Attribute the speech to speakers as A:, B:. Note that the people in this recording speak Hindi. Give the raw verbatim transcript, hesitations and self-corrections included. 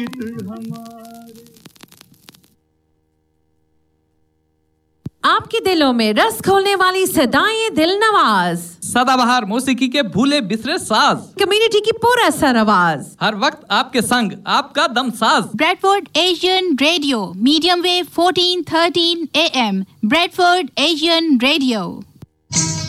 A: मित्र हमारे।
B: आपके दिलों में रस खोलने वाली सदाएं दिल नवाज,
C: सदाबहार मौसीकी के भूले बिसरे साज,
B: कम्युनिटी की पूरा सर आवाज,
C: हर वक्त आपके संग आपका दम साज।
D: Bradford Asian radio, medium wave fourteen thirteen A M, Bradford Asian radio.